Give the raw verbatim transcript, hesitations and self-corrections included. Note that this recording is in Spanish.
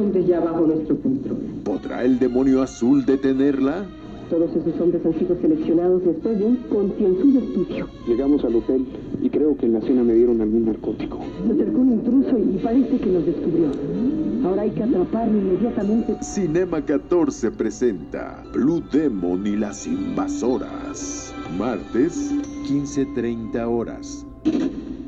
hombres ya bajo nuestro control. ¿Podrá el demonio azul detenerla? Todos esos hombres han sido seleccionados después de un concienzudo estudio. Llegamos al hotel y creo que en la cena me dieron algún narcótico. Se acercó un intruso y parece que nos descubrió. Ahora hay que atraparlo inmediatamente. Cinema catorce presenta Blue Demon y las invasoras. Martes, quince treinta horas.